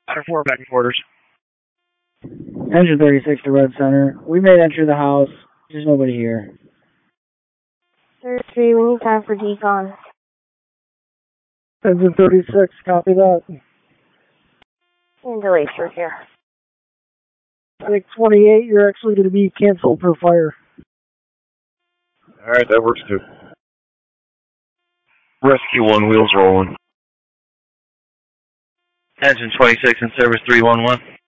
Center 4, back in quarters. Engine 36 to Red Center. We made entry the house. There's nobody here. 33, we need time for decon. Engine 36, copy that. And delay through here. I think 28, you're actually going to be canceled for fire. Alright, that works too. Rescue 1, wheels rolling. Engine 26 in service 311.